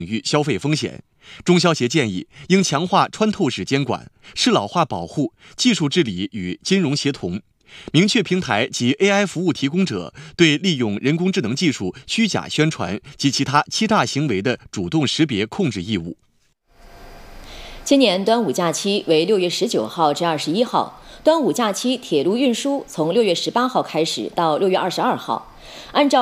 域消费风险。中消协建议，应强化穿透式监管、适老化保护、技术治理与金融协同，明确平台及 AI 服务提供者对利用人工智能技术虚假宣传及其他欺诈行为的主动识别控制义务。 今年端午假期为6月19号至21号，端午假期铁路运输从6月18号开始到6月22号，按照